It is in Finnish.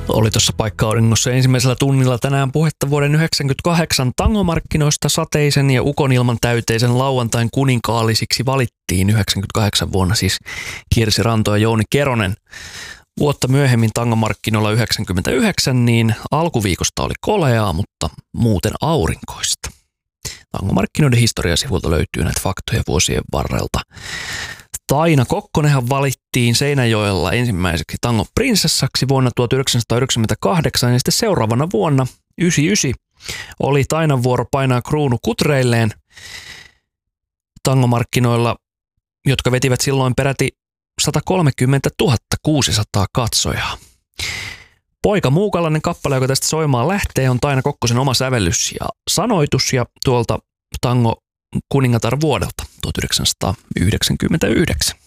Oli tuossa paikka-auringossa ensimmäisellä tunnilla tänään puhetta vuoden 1998 tangomarkkinoista. Sateisen ja ukonilman täyteisen lauantain kuninkaallisiksi valittiin 98 vuonna siis Kirsi Ranto ja Jouni Keronen. Vuotta myöhemmin tangomarkkinoilla 99, niin alkuviikosta oli koleaa, mutta muuten aurinkoista. Tangomarkkinoiden historiasivulta löytyy näitä faktoja vuosien varrelta. Taina Kokkonenhan valittiin Seinäjoella ensimmäiseksi tangon prinsessaksi vuonna 1998 ja sitten seuraavana vuonna 1999 oli Tainan vuoro painaa kruunu kutreilleen tangomarkkinoilla, jotka vetivät silloin peräti 130 600 katsojaa. Poika Muukalainen kappale, joka tästä soimaan lähtee, on Taina Kokkosen oma sävellys ja sanoitus ja tuolta tango kuningatar vuodelta 1999.